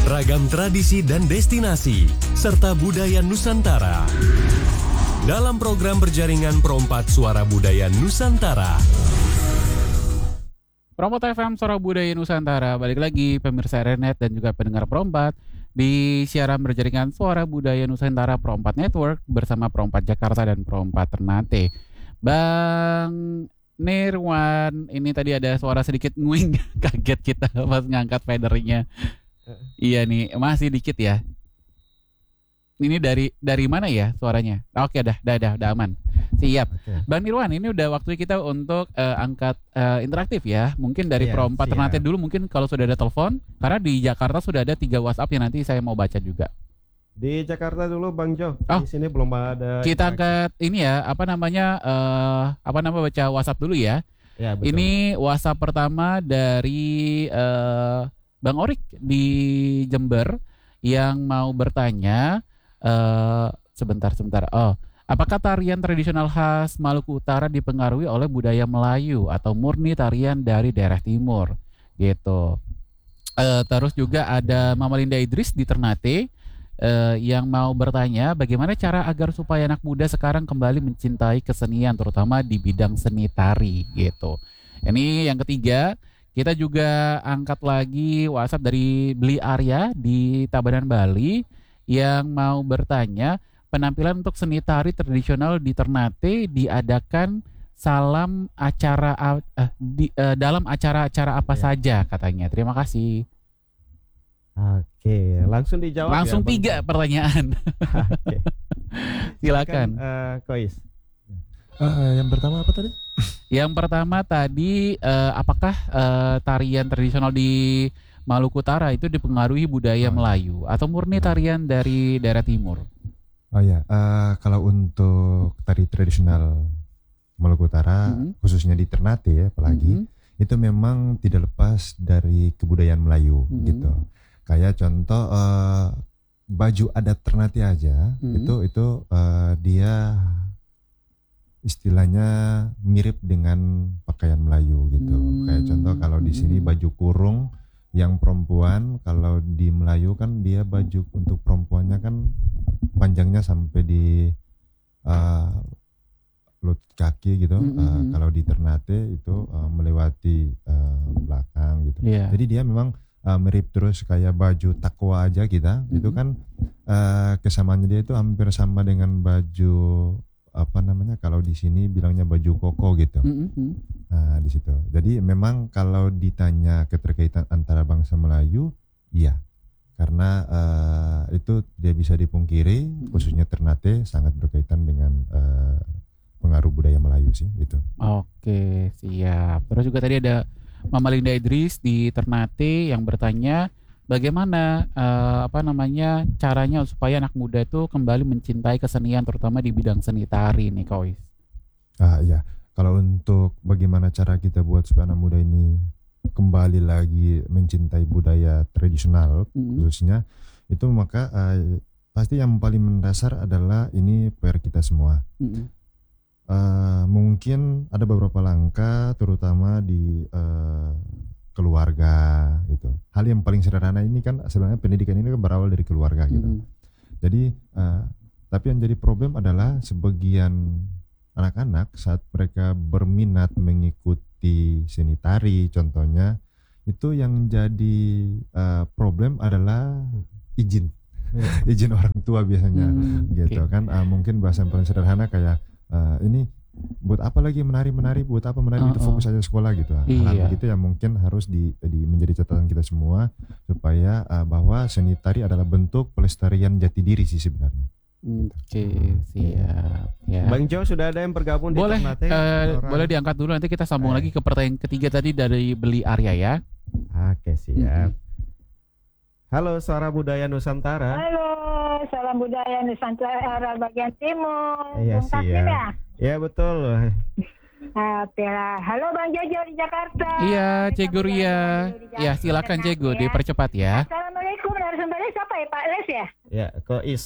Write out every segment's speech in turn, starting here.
ragam tradisi dan destinasi, serta budaya Nusantara. Dalam program berjaringan Perompat Suara Budaya Nusantara. Perompat FM Suara Budaya Nusantara, balik lagi pemirsa Renet dan juga pendengar Perompat di siaran berjaringan Suara Budaya Nusantara Perompat Network bersama Perompat Jakarta dan Perompat Ternate. Bang Nirwan, ini tadi ada suara sedikit nguing, kaget kita pas ngangkat fadernya. Iya nih, masih dikit ya. Ini dari mana ya suaranya? Oke, udah aman. Siap. Okay. Bang Nirwan, ini udah waktu kita untuk angkat interaktif ya. Mungkin dari Perompat Ternate dulu, mungkin kalau sudah ada telepon, karena di Jakarta sudah ada 3 WhatsApp yang nanti saya mau baca juga. Di Jakarta dulu Bang Jo. Di sini belum ada. Kita angkat ini ya, baca WhatsApp dulu ya. Ya, betul. Ini WhatsApp pertama dari Bang Orik di Jember yang mau bertanya sebentar. Apakah tarian tradisional khas Maluku Utara dipengaruhi oleh budaya Melayu atau murni tarian dari daerah timur? Gitu. Terus juga ada Mama Linda Idris di Ternate yang mau bertanya bagaimana cara agar supaya anak muda sekarang kembali mencintai kesenian terutama di bidang seni tari gitu. Ini yang ketiga, kita juga angkat lagi WhatsApp dari Beli Arya di Tabanan Bali yang mau bertanya penampilan untuk seni tari tradisional di Ternate diadakan dalam acara-acara apa saja katanya. Terima kasih. Oke, langsung dijawab. Langsung ya, 3 pertanyaan. Oke. Silakan. Kois. Yang pertama apa tadi? Yang pertama tadi apakah tarian tradisional di Maluku Utara itu dipengaruhi budaya Melayu atau murni tarian dari daerah timur? Oh ya, kalau untuk tari tradisional Maluku Utara, khususnya di Ternate ya, apalagi itu memang tidak lepas dari kebudayaan Melayu gitu. Kayak contoh baju adat Ternate aja itu dia istilahnya mirip dengan pakaian Melayu gitu. Kayak contoh kalau di sini baju kurung yang perempuan, kalau di Melayu kan dia baju untuk perempuannya kan panjangnya sampai di lutut kaki gitu. Kalau di Ternate itu melewati belakang gitu. Yeah. Jadi dia memang mirip terus kayak baju takwa aja kita. Itu kan kesamaannya dia itu hampir sama dengan baju kalau di sini bilangnya baju koko gitu. Nah, di situ. Jadi memang kalau ditanya keterkaitan antara bangsa Melayu, iya. Karena itu tidak bisa dipungkiri, khususnya Ternate sangat berkaitan dengan pengaruh budaya Melayu sih itu. Oke, siap. Terus juga tadi ada Mama Linda Idris di Ternate yang bertanya bagaimana caranya supaya anak muda itu kembali mencintai kesenian terutama di bidang seni tari nih Kois. Ya, kalau untuk bagaimana cara kita buat supaya anak muda ini kembali lagi mencintai budaya tradisional khususnya itu maka pasti yang paling mendasar adalah ini PR kita semua. Mungkin ada beberapa langkah terutama di keluarga gitu. Hal yang paling sederhana ini kan sebenarnya pendidikan ini kan berawal dari keluarga gitu. Jadi tapi yang jadi problem adalah sebagian anak-anak saat mereka berminat mengikuti seni tari contohnya itu yang jadi problem adalah izin orang tua biasanya gitu kan. Mungkin bahasa yang paling sederhana kayak ini buat apa lagi menari buat apa menari itu fokus aja sekolah gitu. Hal begitu yang mungkin harus menjadi catatan kita semua supaya bahwa seni tari adalah bentuk pelestarian jati diri sih sebenarnya. Oke, siap. Ya. Bang Jo sudah ada yang bergabung di Ternate? Boleh diangkat dulu nanti kita sambung lagi ke pertanyaan ketiga tadi dari Beli Arya ya. Oke, siap. Halo Suara Budaya Nusantara. Halo, salam budaya Nusantara bagian timur. Iya, siap. Ya betul. Halo Bang Jojo di Jakarta. Iya, Cegu Ria. Ya, silakan Cegu, dipercepat ya. Assalamualaikum, narasumbernya siapa ya, Pak Les ya? Ya, Kois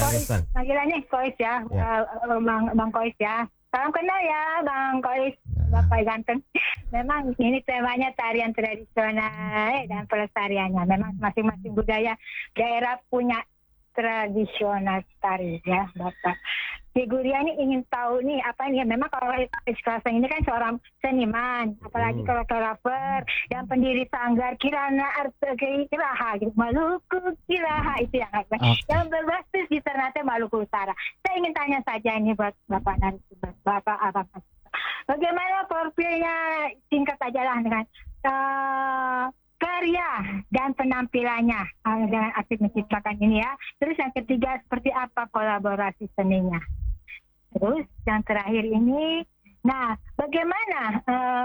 Panggilannya Kois ya, Bang Kois ya. Salam kenal ya, Bang Kois. Bapak ganteng. Memang ini temanya tarian tradisional dan pelestariannya. Memang masing-masing budaya daerah punya tradisional tari ya Bapak. Si Guria ini ingin tahu nih apa nih, memang kalau Isklaseng ini kan seorang seniman, apalagi kalau koreografer dan pendiri sanggar Kirana Arte Kiraha gitu, Maluku Kiraha itu yang berbasis di Ternate Maluku Utara. Saya ingin tanya saja ini buat Bapak narasumber, Bapak Abang. Bagaimana profilnya, singkat aja lah dengan karya dan penampilannya dengan aktif menciptakan ini ya. Terus yang ketiga seperti apa kolaborasi seninya. Terus yang terakhir ini, nah bagaimana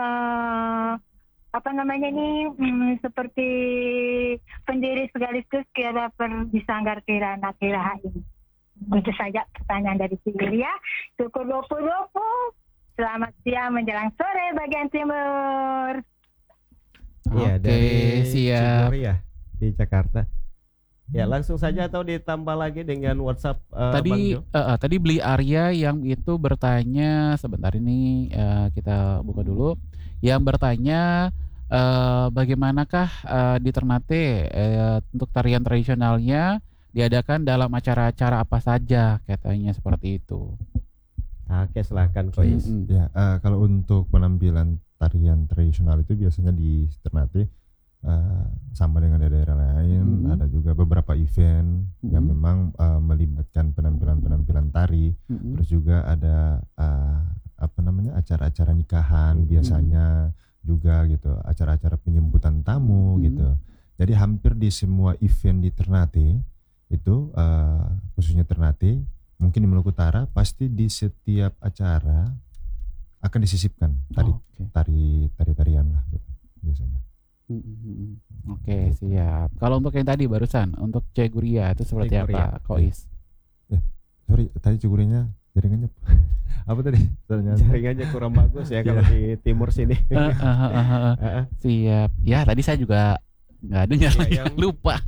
seperti pendiri sekaligus koreografer di Sanggar Kirana Kiraha ini. Itu saja pertanyaan dari Cilia. Syukur 2020. Selamat siang menjelang sore bagian timur. Iya, dari siap. Ciburi ya di Jakarta. Ya, langsung saja atau ditambah lagi dengan WhatsApp tadi Beli Arya yang itu bertanya, sebentar ini kita buka dulu. Yang bertanya bagaimanakah di Ternate untuk tarian tradisionalnya diadakan dalam acara-acara apa saja, katanya seperti itu. Oke, silakan Kois. Ya, kalau untuk penampilan tarian tradisional itu biasanya di Ternate sama dengan daerah lain, ada juga beberapa event yang memang melibatkan penampilan tari, terus juga ada acara-acara nikahan biasanya juga gitu, acara-acara penyambutan tamu gitu. Jadi hampir di semua event di Ternate itu khususnya Ternate, mungkin di Maluku Utara pasti di setiap acara akan disisipkan tarian lah gitu biasanya. Oke, siap. Kalau untuk yang tadi barusan untuk Ceguria itu seperti apa, Kois? Sorry, tadi Cegurianya jaringannya apa tadi? Jaringannya kurang bagus ya kalau di timur sini. Siap. Ya, tadi saya juga nggak dengar lupa.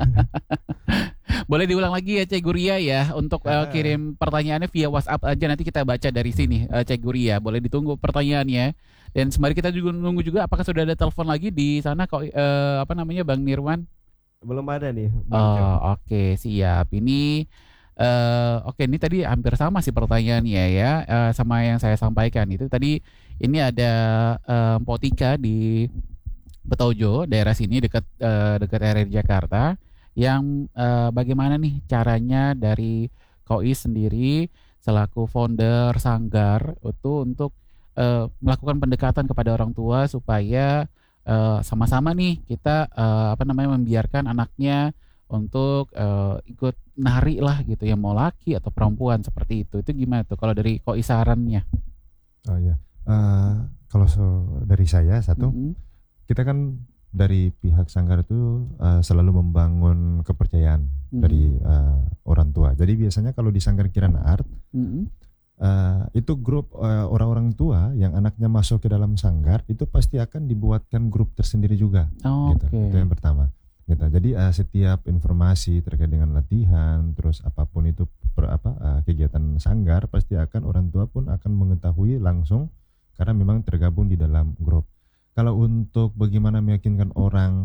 Boleh diulang lagi ya Ceguria ya, untuk kirim pertanyaannya via WhatsApp aja, nanti kita baca dari sini Ceguria. Boleh ditunggu pertanyaannya. Dan sembari kita juga nunggu juga apakah sudah ada telepon lagi di sana Bang Nirwan? Belum ada nih. Oke, siap. Ini ini tadi hampir sama sih pertanyaannya ya, sama yang saya sampaikan itu tadi. Ini ada Potika di Betojo, daerah sini dekat RRI Jakarta, yang bagaimana nih caranya dari Kois sendiri selaku founder Sanggar itu untuk melakukan pendekatan kepada orang tua supaya sama-sama nih kita membiarkan anaknya untuk ikut nari lah gitu, yang mau laki atau perempuan seperti itu. Itu gimana tuh kalau dari Kois sarannya? Oh ya, kalau dari saya kita kan dari pihak Sanggar itu selalu membangun kepercayaan dari orang tua. Jadi biasanya kalau di Sanggar Kirana Art itu grup orang-orang tua yang anaknya masuk ke dalam Sanggar itu pasti akan dibuatkan grup tersendiri juga. Gitu. Itu yang pertama. Gitu. Jadi setiap informasi terkait dengan latihan, terus apapun itu kegiatan Sanggar, pasti akan orang tua pun akan mengetahui langsung karena memang tergabung di dalam grup. Kalau untuk bagaimana meyakinkan orang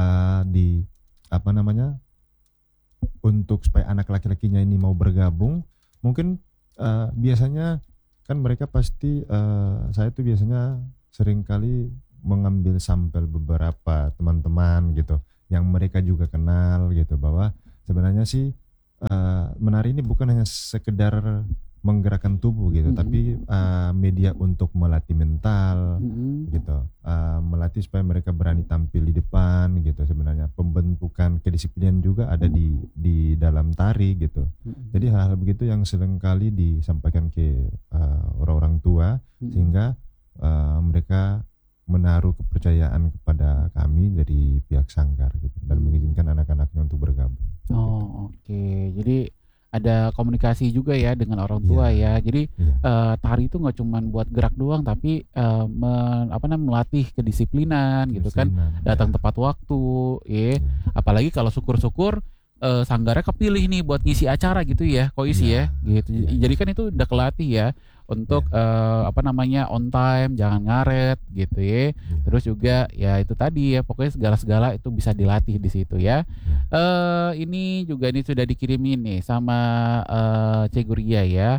untuk supaya anak laki-lakinya ini mau bergabung, mungkin biasanya kan mereka pasti saya tuh biasanya sering kali mengambil sampel beberapa teman-teman gitu yang mereka juga kenal gitu, bahwa sebenarnya sih menari ini bukan hanya sekedar menggerakkan tubuh gitu, tapi media untuk melatih mental gitu, melatih supaya mereka berani tampil di depan gitu. Sebenarnya pembentukan kedisiplinan juga ada di dalam tari gitu. Jadi hal-hal begitu yang seringkali disampaikan ke orang-orang tua sehingga mereka menaruh kepercayaan kepada kami dari pihak Sanggar gitu, dan mengizinkan anak-anaknya untuk bergabung. Oke. Jadi ada komunikasi juga ya dengan orang tua ya. Jadi tari itu nggak cuma buat gerak doang, tapi melatih kedisiplinan gitu kan. Datang tepat waktu, apalagi kalau syukur-syukur Sanggarnya kepilih nih buat ngisi acara gitu ya, Kois ya, gitu. Jadi kan itu udah kelatih ya untuk on time, jangan ngaret gitu ya. Terus juga ya itu tadi ya, pokoknya segala-segala itu bisa dilatih di situ ya. Ini sudah dikirimin nih sama Ceguria ya.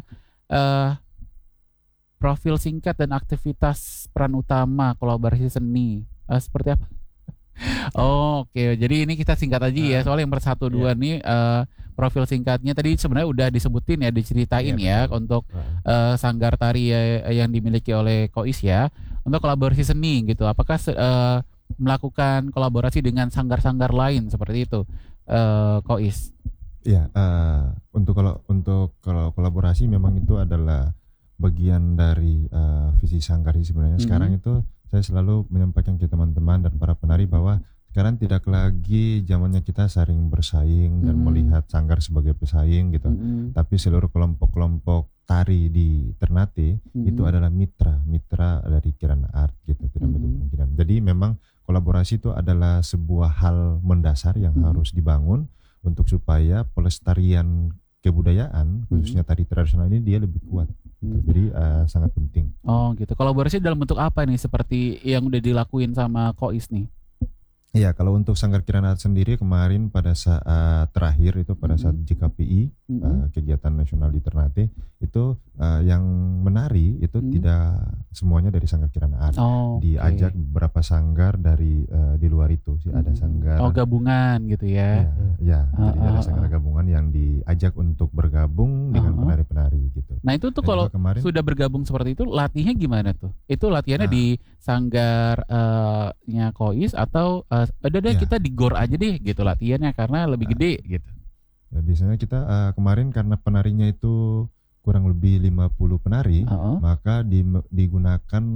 Profil singkat dan aktivitas peran utama kolaborasi seni seperti apa? Oke. Jadi ini kita singkat aja ya, soalnya yang bersatu dua nih profil singkatnya tadi sebenarnya udah disebutin ya, diceritain ya untuk sanggar tari yang dimiliki oleh Kois ya, untuk kolaborasi seni gitu. Apakah melakukan kolaborasi dengan sanggar-sanggar lain seperti itu, Kois? Iya, untuk kolaborasi memang itu adalah bagian dari visi sanggar sebenarnya. Sekarang itu saya selalu menyampaikan ke teman-teman dan para penari bahwa sekarang tidak lagi zamannya kita saling bersaing dan melihat sanggar sebagai pesaing gitu. Tapi seluruh kelompok-kelompok tari di Ternate itu adalah mitra dari Kirana Art gitu, tidak menutup kemungkinan. Jadi memang kolaborasi itu adalah sebuah hal mendasar yang harus dibangun untuk supaya pelestarian kebudayaan khususnya tari tradisional ini dia lebih kuat. Jadi sangat penting. Oh gitu. Kolaborasi dalam bentuk apa nih seperti yang udah dilakuin sama Kois nih? Iya, kalau untuk Sanggar Kirana Art sendiri kemarin pada saat terakhir itu pada saat JKPI kegiatan nasional di Ternate itu yang menari itu tidak semuanya dari Sanggar Kirana Art. Diajak beberapa sanggar dari di luar itu sih, ada sanggar. Gabungan gitu ya. Iya, jadi ada sanggar gabungan yang diajak untuk bergabung dengan penari-penari gitu. Nah, itu tuh kalau kemarin sudah bergabung seperti itu latihnya gimana tuh? Itu latihannya di sanggarnya Kois atau kita di GOR aja deh gitu latihannya karena lebih gede gitu. Ya, biasanya kita kemarin karena penarinya itu kurang lebih 50 penari, maka digunakan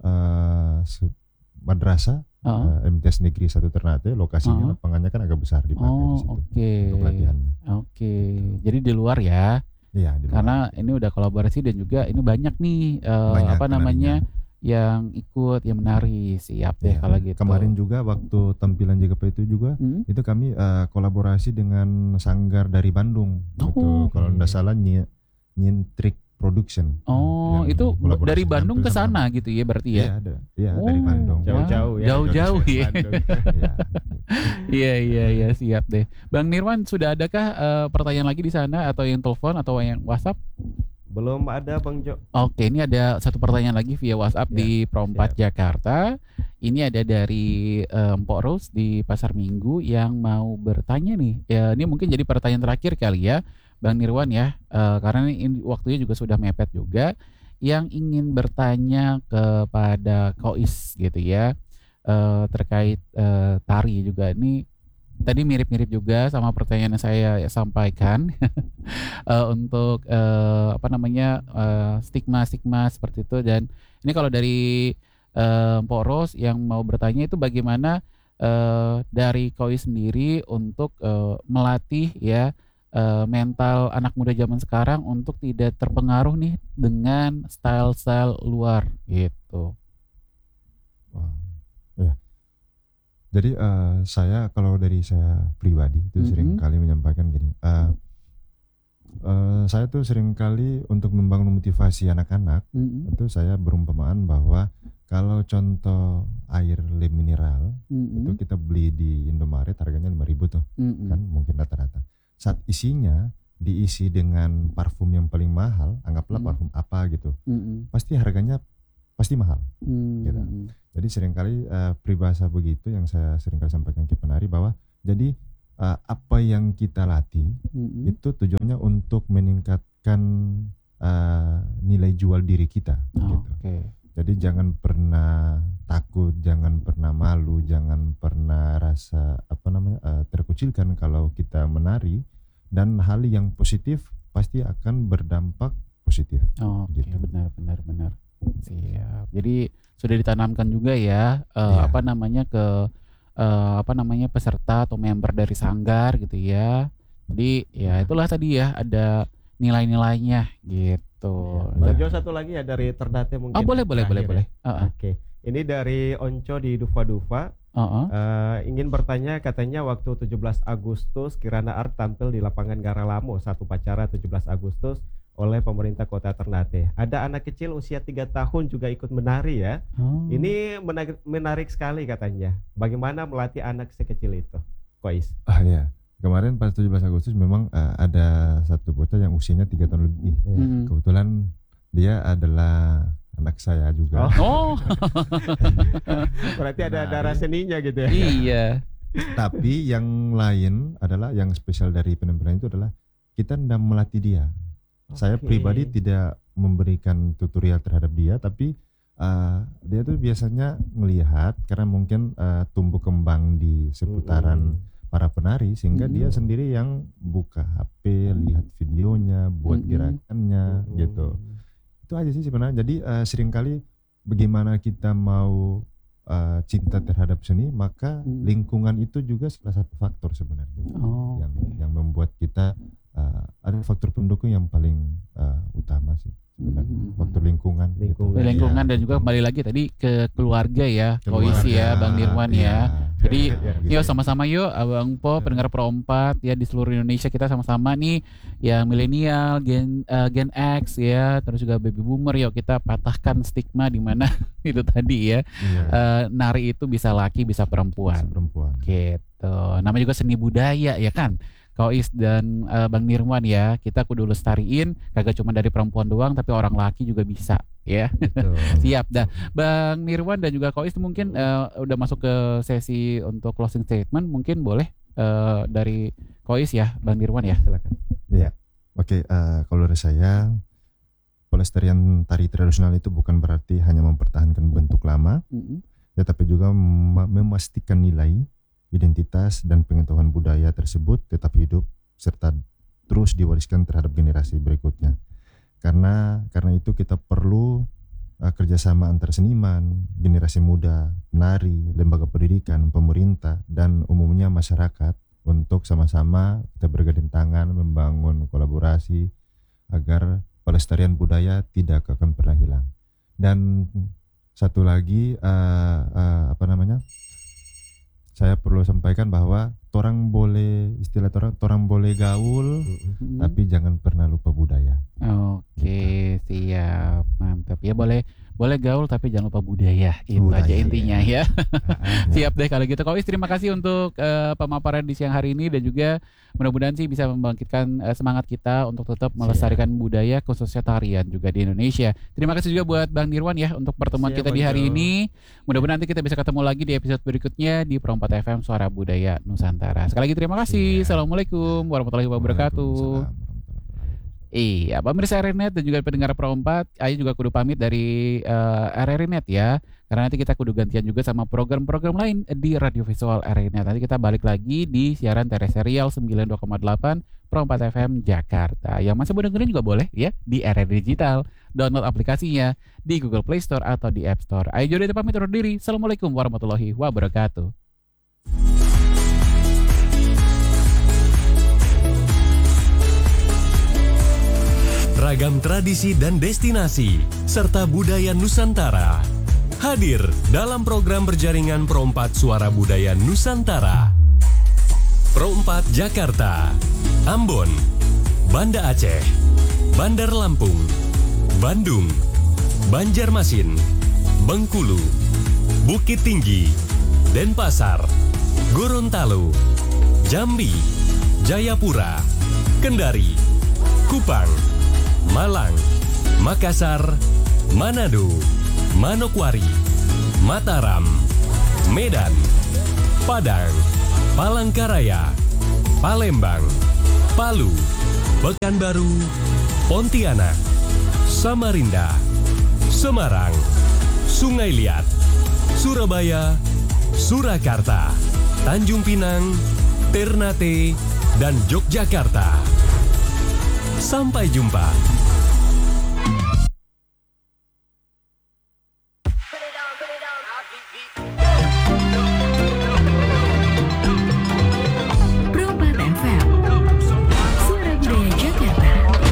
madrasah MTs Negeri 1 Ternate, lokasinya lapangannya kan agak besar dipakai di situ untuk latihannya. Jadi di luar ya. Iya, di luar. Karena ini udah kolaborasi dan juga ini banyak nih yang ikut, yang menari. Siap deh kalau gitu. Kemarin juga waktu tampilan JKP itu juga itu kami kolaborasi dengan sanggar dari Bandung gitu. Kalau tidak salah Nyentrik Production. Itu dari Bandung ke sana gitu ya berarti ya? Iya, dari Bandung. Jauh-jauh ya. Jauh-jauh ya. Iya, siap deh. Bang Nirwan, sudah adakah pertanyaan lagi di sana atau yang telepon atau yang WhatsApp? Belum ada Bang Jo. Oke, ini ada satu pertanyaan lagi via WhatsApp di Pro4 Jakarta. Ini ada dari Mpok Rose di Pasar Minggu yang mau bertanya nih. Ya, ini mungkin jadi pertanyaan terakhir kali ya, Bang Nirwan ya. Karena ini waktunya juga sudah mepet juga. Yang ingin bertanya kepada Kois gitu ya, terkait tari juga. Ini tadi mirip-mirip juga sama pertanyaan yang saya sampaikan untuk stigma-stigma seperti itu. Dan ini kalau dari Mpok Ros yang mau bertanya itu bagaimana dari Kois sendiri untuk melatih ya mental anak muda zaman sekarang untuk tidak terpengaruh nih dengan style-style luar gitu. Jadi kalau dari saya pribadi itu sering kali menyampaikan gini, saya tuh sering kali untuk membangun motivasi anak-anak itu saya berumpamaan bahwa kalau contoh air lem mineral itu kita beli di Indomaret harganya 5.000 tuh, kan mungkin rata-rata. Saat isinya diisi dengan parfum yang paling mahal, anggaplah parfum apa gitu, pasti harganya pasti mahal. Gitu. Jadi seringkali peribahasa begitu yang saya seringkali sampaikan ke penari bahwa jadi apa yang kita latih itu tujuannya untuk meningkatkan nilai jual diri kita. Gitu. Jadi jangan pernah takut, jangan pernah malu, jangan pernah rasa terkucilkan kalau kita menari, dan hal yang positif pasti akan berdampak positif. Gitu. Benar. Siap. Jadi sudah ditanamkan juga ya peserta atau member dari sanggar gitu ya. Jadi ya itulah tadi ya ada nilai-nilainya gitu. Bang Jo, satu lagi ya dari Ternate mungkin. Boleh. Oke. Ini dari Onco di Dufa-Dufa. Ingin bertanya, katanya waktu 17 Agustus Kirana Art tampil di lapangan Garalamo, satu upacara 17 Agustus oleh pemerintah Kota Ternate. Ada anak kecil usia 3 tahun juga ikut menari ya. Ini menarik sekali katanya. Bagaimana melatih anak sekecil itu, Kois? Ya. Kemarin pas 17 Agustus memang ada satu bocah yang usianya 3 tahun lebih. Kebetulan dia adalah anak saya juga. Berarti ada darah seninya gitu ya. Iya. Tapi yang lain adalah yang spesial dari penampilan itu adalah kita tidak melatih dia. Saya pribadi tidak memberikan tutorial terhadap dia, tapi dia tuh biasanya melihat karena mungkin tumbuh kembang di seputaran para penari sehingga dia sendiri yang buka HP, lihat videonya, buat gerakannya gitu. Itu aja sih sebenarnya. Jadi seringkali bagaimana kita mau cinta terhadap seni, maka lingkungan itu juga salah satu faktor sebenarnya yang membuat kita ada faktor pendukung yang paling utama sih sebenarnya. Faktor lingkungan dan juga kembali lagi tadi ke keluarga ya, Kois ya, Bang Nirwan ya. Jadi yuk sama-sama yuk Abang Po, pendengar Pro 4 ya di seluruh Indonesia, kita sama-sama nih yang milenial, Gen X ya, terus juga baby boomer, yuk kita patahkan stigma di mana itu tadi ya. Nari itu bisa laki bisa perempuan. Gitu. Namanya juga seni budaya ya kan. Kois dan Bang Nirwan ya, kita kudu lestariin, kagak cuma dari perempuan doang tapi orang laki juga bisa ya. Siap dah. Bang Nirwan dan juga Kois mungkin udah masuk ke sesi untuk closing statement, mungkin boleh dari Kois ya, Bang Nirwan ya, silakan. Ya. Oke, kalau dari saya pelestarian tari tradisional itu bukan berarti hanya mempertahankan bentuk lama, ya tapi juga memastikan nilai, identitas dan pengetahuan budaya tersebut tetap hidup serta terus diwariskan terhadap generasi berikutnya. Karena itu kita perlu kerjasama antar seniman, generasi muda, penari, lembaga pendidikan, pemerintah dan umumnya masyarakat untuk sama-sama kita bergandeng tangan membangun kolaborasi agar pelestarian budaya tidak akan pernah hilang. Dan satu lagi saya perlu sampaikan bahwa orang boleh gaul, tapi jangan pernah lupa budaya. Oke, siap, mantap ya, boleh gaul tapi jangan lupa budaya, itu aja intinya ya. Siap deh kalau gitu. Kois, terima kasih untuk pemaparan di siang hari ini dan juga mudah-mudahan sih bisa membangkitkan semangat kita untuk tetap melestarikan budaya khususnya tarian juga di Indonesia. Terima kasih juga buat Bang Nirwan ya untuk pertemuan kita di hari ini. Mudah-mudahan nanti kita bisa ketemu lagi di episode berikutnya di Pro 4 FM Suara Budaya Nusantara. Sekali lagi terima kasih. Assalamualaikum warahmatullahi wabarakatuh. Iya, pemirsa RRI Net dan juga pendengar Pro 4, Ayu juga kudu pamit dari RRI Net ya. Karena nanti kita kudu gantian juga sama program-program lain di Radio Visual RRI Net. Nanti kita balik lagi di siaran terestrial 92,8 Pro 4 FM Jakarta. Yang masih mau dengerin juga boleh ya di RRI Digital. Download aplikasinya di Google Play Store atau di App Store. Ayu Jodita pamit undur diri. Assalamualaikum warahmatullahi wabarakatuh. Ragam tradisi dan destinasi serta budaya Nusantara hadir dalam program berjaringan Pro 4 Suara Budaya Nusantara. Pro 4 Jakarta, Ambon, Banda Aceh, Bandar Lampung, Bandung, Banjarmasin, Bengkulu, Bukit Tinggi, Denpasar, Gorontalo, Jambi, Jayapura, Kendari, Kupang, Malang, Makassar, Manado, Manokwari, Mataram, Medan, Padang, Palangkaraya, Palembang, Palu, Pekanbaru, Pontianak, Samarinda, Semarang, Sungai Liat, Surabaya, Surakarta, Tanjung Pinang, Ternate, dan Yogyakarta. Sampai jumpa. Put it on, put it on.